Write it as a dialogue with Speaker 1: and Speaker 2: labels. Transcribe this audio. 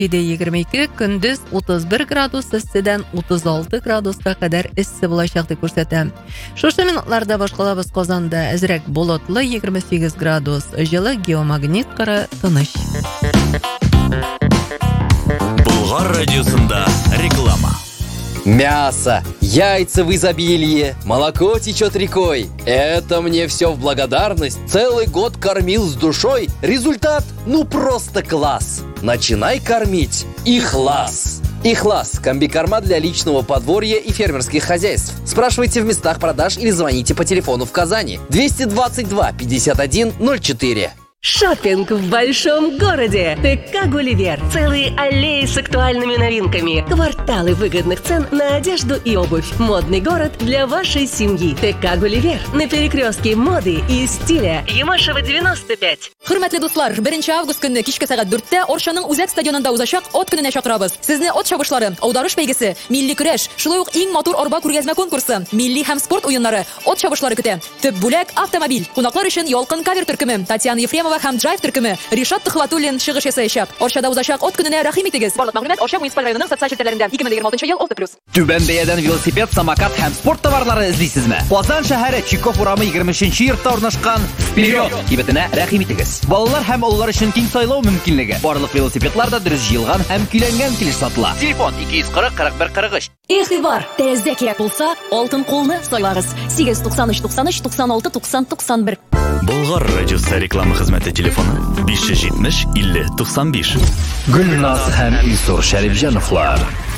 Speaker 1: Кейде 22, күндіз 31 градус ыстыдан 36 градусқа қадар ісі болашақты көрсетті. Шошы минутларда башқалабыз Қозанда әзірек болотлы 28 градус, жылы геомагнит қары тыныш.
Speaker 2: Булгар радиосында реклама.
Speaker 3: Мясо, яйца в изобилии, молоко течет рекой. Это мне все в благодарность. Целый год кормил с душой. Результат, ну просто класс. Начинай кормить Ихлас. Ихлас – комбикорма для личного подворья и фермерских хозяйств. Спрашивайте в местах продаж или звоните по телефону в Казани 222 51 04.
Speaker 4: Шоппинг в большом городе. ТК «Гулливер». Целые аллеи с актуальными новинками. Кварталы выгодных цен на одежду и обувь. Модный город для вашей семьи. ТК «Гулливер». На перекрестке моды и стиля. Ямашева 95.
Speaker 5: Hürmetli dostlar, 1 август günü kişki saat 4'te Оршаның Үзәк стадионында узачак от көненә чакырабыз. Сезне от чабышлары, аударыш бәйгесе, милли көрәш, шулай ук иң матур арба күргәзмә конкурсы, милли һәм спорт уеннары, от чабышлары көтә. Төп бүләк автомобиль. Кунаклар өчен ялкын кавер төркеме, Татьяна Ефремова һәм драйв төркеме, Ришат Төхватуллин чыгыш ясаячак. Оршада узачак от көненә рәхим итегез. Барлык мәгълүмат Орша муниципаль районының социаль челтәрләрендә 2026 ел Авто Плюс.
Speaker 6: Түбән бәядән велосипед, самокат һәм спорт товарлары эзлисезме? Казан шәһәре Чиков урамы 23-нче йортта урнашкан Вперед кибетенә рәхим итегез. Балалар һәм олылар өчен киң сайлау мөмкинлеге. Барлык велосипедлар да дөрес җыелган һәм көйләнгән килеш сатыла. Телефон 240 41 43.
Speaker 5: Игътибар, тәрәзә кирәк булса, алтын кулны сайлагыз. 893 93 96 90 91.
Speaker 2: Булгар радиосы реклама хезмәте телефоны 570 50 95.
Speaker 6: Гөлназ һәм Илсур Шәрифҗановлар.